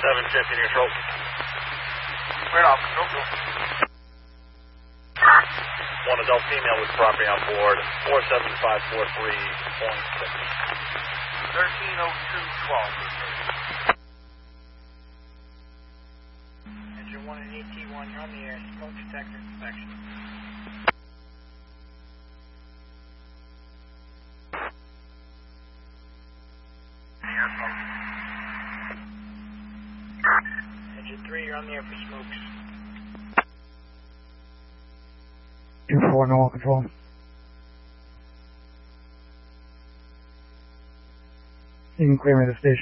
750 near control. Right off, control. One adult female with property on board, 47543.6. 130212. Engine 1 and AT1, you're on the air, smoke detector inspection. Engine 3, you're on the air for smokes. 2-4, normal control. You can clear me the station.